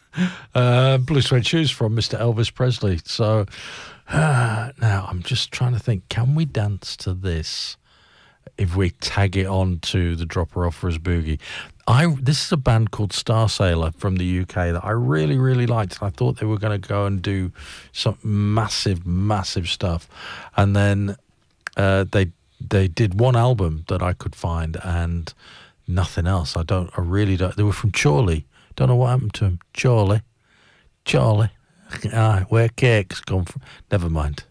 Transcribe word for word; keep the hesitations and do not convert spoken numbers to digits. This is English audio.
uh, Blue Suede Shoes from Mister Elvis Presley. So uh, now I'm just trying to think, can we dance to this if we tag it on to the Dropper Offers Boogie? I This is a band called Star Sailor from the U K that I really, really liked. I thought they were going to go and do some massive, massive stuff. And then uh, they they did one album that I could find and nothing else. I don't, I really don't. They were from Chorley. Don't know what happened to them. Chorley. Charlie. Ah, where cake's gone from. Never mind.